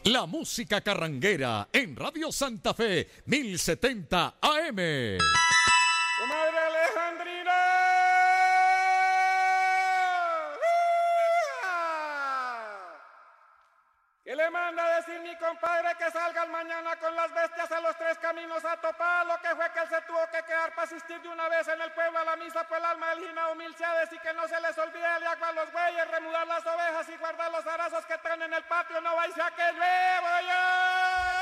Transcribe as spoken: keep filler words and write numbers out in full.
La música carranguera en Radio Santa Fe, mil setenta A M. ¡Tu madre Alejandrina! ¿Qué le manda a decir mi compadre que salgan mañana con las bestias a los tres caminos a topar? Lo que fue que él se tuvo que quedar para asistir de una vez en el pueblo a la misa, pues el alma del Ginao mil se ha de decir que no se les olvide el agua a los bueyes, remudar las ovejas y guardar los arazos que traen en el patio, no vais a que llueva ya.